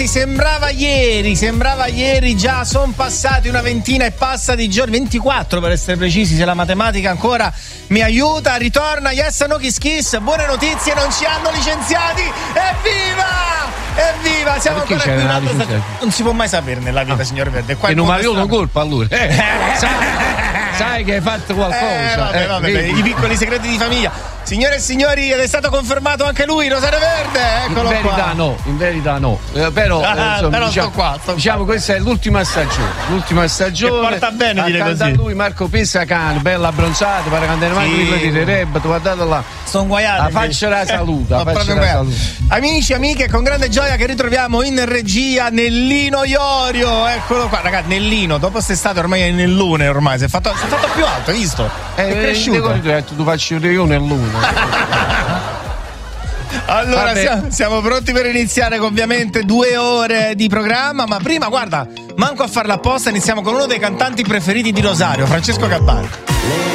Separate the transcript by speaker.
Speaker 1: Sembrava ieri, già sono passati una ventina e passa di giorni, 24 per essere precisi, se la matematica ancora mi aiuta. Ritorna Yes No Kiss Kiss, buone notizie, non ci hanno licenziati, evviva, siamo ancora qui. Non si può mai sapere nella vita, signor Verde.
Speaker 2: Qua che non mi avevo colpa allora. Sai che hai fatto qualcosa.
Speaker 1: Vabbè, i piccoli segreti di famiglia. Signore e signori, ed è stato confermato anche lui, Rosario Verde, eccolo
Speaker 2: in verità no. Però
Speaker 1: sto qua.
Speaker 2: Diciamo questa è l'ultima stagione. Che
Speaker 1: porta bene dire così.
Speaker 2: A lui Marco Pesacane, bella abbronzata, pare che andare manco quello direbbe, guardate là.
Speaker 1: Sono guaiato.
Speaker 2: Faccia la salute.
Speaker 1: Amici, amiche, con grande gioia che ritroviamo in regia Nellino Iorio. Eccolo qua, ragazzi, Nellino, dopo quest'estate ormai è Nellune, ormai si è fatto più alto, hai visto? È cresciuto.
Speaker 2: Tu facci io Nellune.
Speaker 1: Allora siamo pronti per iniziare ovviamente 2 ore di programma, ma prima guarda, manco a farla apposta, iniziamo con uno dei cantanti preferiti di Rosario, Francesco Gabbani.